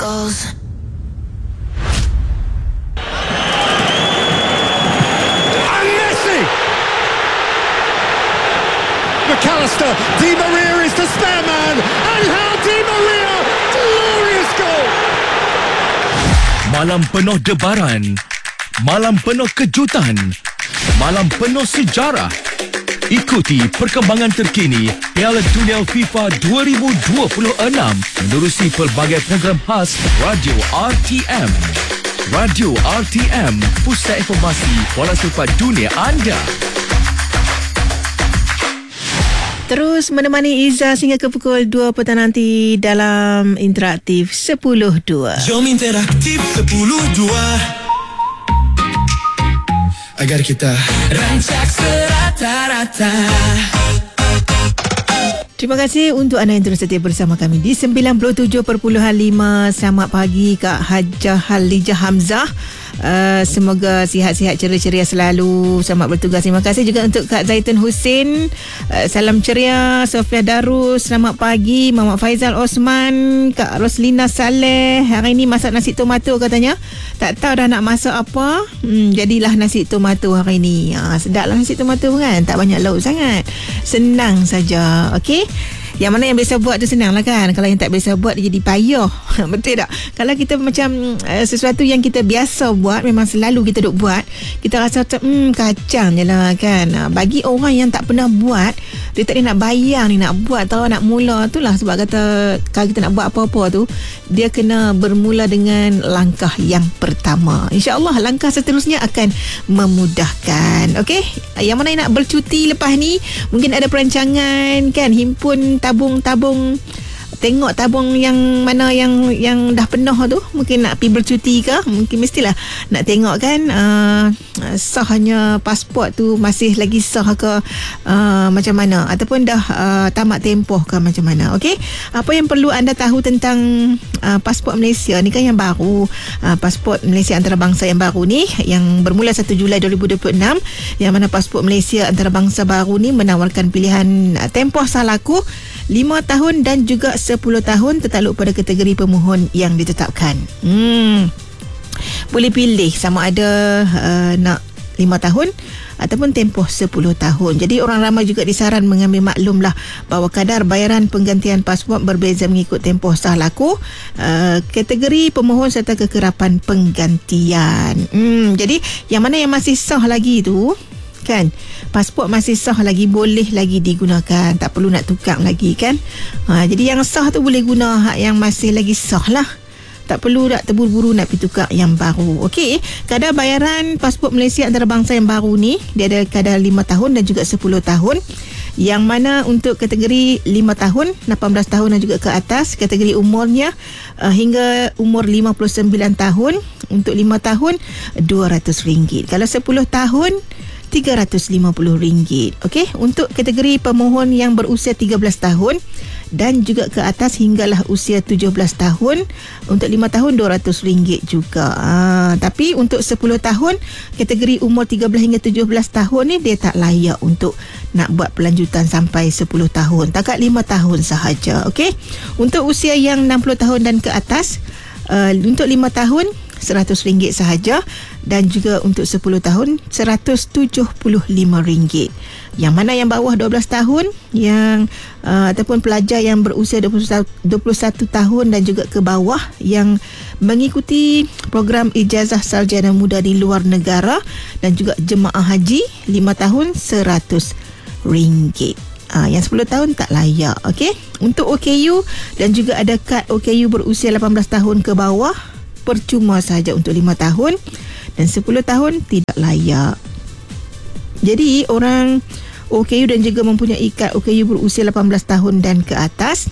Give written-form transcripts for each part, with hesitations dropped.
goes. And Messi! McAllister, Di Maria is the spare man, and how Di Maria, glorious goal! Malam penuh debaran, malam penuh kejutan, malam penuh sejarah. Ikuti perkembangan terkini Piala Dunia FIFA 2026 menerusi pelbagai program khas Radio RTM. Radio RTM, pusat informasi bola sepak dunia anda. Terus menemani Izzah sehingga ke pukul 2 petang nanti dalam Interaktif 10.2. Jom Interaktif 10.2 agar kita rancak serata-rata. Terima kasih untuk anda yang terus setia bersama kami di 97.5. Selamat pagi Kak Hajah Halijah Hamzah. Semoga sihat-sihat, ceria-ceria selalu. Selamat bertugas. Terima kasih juga untuk Kak Zaitun Husin. Salam ceria. Sofia Darus, selamat pagi. Muhammad Faizal Osman, Kak Roslina Saleh. Hari ini masak nasi tomato katanya. Tak tahu dah nak masak apa. Jadilah nasi tomato hari ini. Sedaplah nasi tomato kan. Tak banyak lauk sangat. Senang saja. Okey. Yang mana yang biasa buat tu senang lah kan. Kalau yang tak biasa buat dia jadi payah. Betul tak? Kalau kita macam sesuatu yang kita biasa buat, memang selalu kita duk buat, kita rasa macam kacang je lah kan. Bagi orang yang tak pernah buat, dia tak nak bayang ni nak buat atau nak mula. Itulah sebab kata kalau kita nak buat apa-apa tu, dia kena bermula dengan langkah yang pertama. InsyaAllah langkah seterusnya akan memudahkan. Okey? Yang mana yang nak bercuti lepas ni, mungkin ada perancangan kan, himpun tabung-tabung, tengok tabung yang mana yang dah penuh tu, mungkin nak pergi bercuti ke, mungkin mestilah nak tengok kan sahnya pasport tu masih lagi sah ke, macam mana, ataupun dah tamat tempoh ke macam mana. Okey, apa yang perlu anda tahu tentang pasport Malaysia ni kan yang baru, pasport Malaysia antarabangsa yang baru ni yang bermula 1 Julai 2026, yang mana pasport Malaysia antarabangsa baru ni menawarkan pilihan tempoh sah laku 5 tahun dan juga 10 tahun tertakluk pada kategori pemohon yang ditetapkan. Boleh pilih sama ada nak 5 tahun ataupun tempoh 10 tahun. Jadi orang ramai juga disaran mengambil maklum lah bahawa kadar bayaran penggantian pasport berbeza mengikut tempoh sah laku, kategori pemohon serta kekerapan penggantian. Jadi yang mana yang masih sah lagi tu kan, pasport masih sah lagi, boleh lagi digunakan, tak perlu nak tukar lagi kan. Jadi yang sah tu boleh guna hak yang masih lagi sah lah, tak perlu nak terburu-buru nak pergi tukar yang baru. Okey, kadar bayaran pasport Malaysia antarabangsa yang baru ni, dia ada kadar 5 tahun dan juga 10 tahun, yang mana untuk kategori 5 tahun 18 tahun dan juga ke atas, kategori umurnya hingga umur 59 tahun. Untuk 5 tahun RM200. Kalau 10 tahun RM350. Okey, untuk kategori pemohon yang berusia 13 tahun dan juga ke atas hinggalah usia 17 tahun, untuk 5 tahun RM200 juga. Tapi untuk 10 tahun kategori umur 13 hingga 17 tahun ni, dia tak layak untuk nak buat pelanjutan sampai 10 tahun. Takat 5 tahun sahaja. Okey, untuk usia yang 60 tahun dan ke atas, untuk 5 tahun RM100 sahaja, dan juga untuk 10 tahun RM175. Yang mana yang bawah 12 tahun yang ataupun pelajar yang berusia 21 tahun dan juga ke bawah yang mengikuti program ijazah sarjana muda di luar negara dan juga jemaah haji, 5 tahun RM100. Yang 10 tahun tak layak. Okey, untuk OKU dan juga ada kad OKU berusia 18 tahun ke bawah, percuma saja untuk 5 tahun, dan 10 tahun tidak layak. Jadi orang OKU dan juga mempunyai kad OKU berusia 18 tahun dan ke atas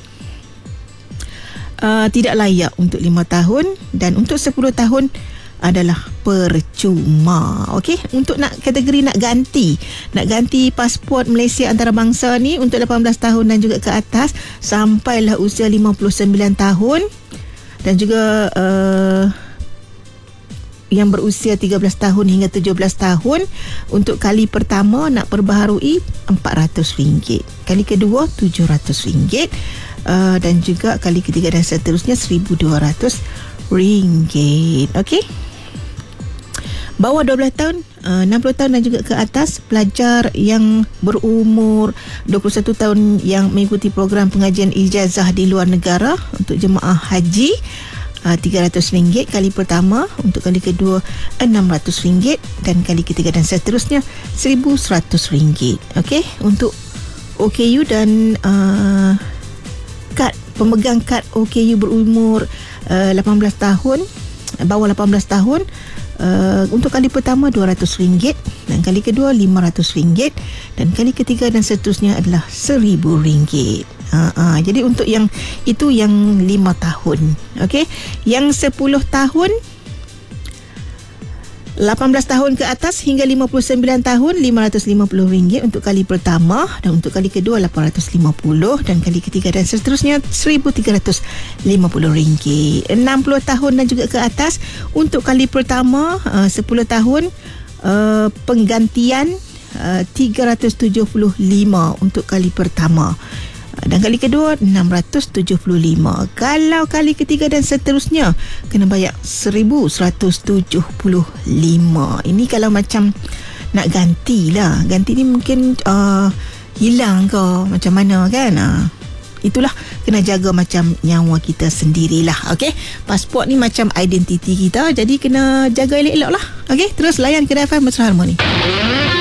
tidak layak untuk 5 tahun, dan untuk 10 tahun adalah percuma. Okey, untuk nak kategori nak ganti pasport Malaysia antarabangsa ni untuk 18 tahun dan juga ke atas sampailah usia 59 tahun, dan juga yang berusia 13 tahun hingga 17 tahun, untuk kali pertama nak perbaharui RM400, kali kedua RM700, dan juga kali ketiga dan seterusnya RM1,200. Okey. Bawah 12 tahun, 60 tahun dan juga ke atas, pelajar yang berumur 21 tahun yang mengikuti program pengajian ijazah di luar negara untuk jemaah haji, RM300 kali pertama, untuk kali kedua RM600 dan kali ketiga dan seterusnya RM1,100. Okey, untuk OKU dan kad pemegang kad OKU berumur 18 tahun, bawah 18 tahun, untuk kali pertama RM200 dan kali kedua RM500 dan kali ketiga dan seterusnya adalah RM1,000. Jadi untuk yang itu yang 5 tahun. Okey, yang 10 tahun, 18 tahun ke atas hingga 59 tahun, RM550 untuk kali pertama, dan untuk kali kedua RM850 dan kali ketiga dan seterusnya RM1,350. 60 tahun dan juga ke atas, untuk kali pertama 10 tahun, penggantian RM375 untuk kali pertama, dan kali kedua RM675. Kalau kali ketiga dan seterusnya kena bayar RM1,175. Ini kalau macam nak gantilah. Ganti ni mungkin hilang ke macam mana kan. Itulah, kena jaga macam nyawa kita sendirilah. Okey, pasport ni macam identiti kita, jadi kena jaga elok-elok lah. Okey, terus layan Kedai FM Mesra Harmoni.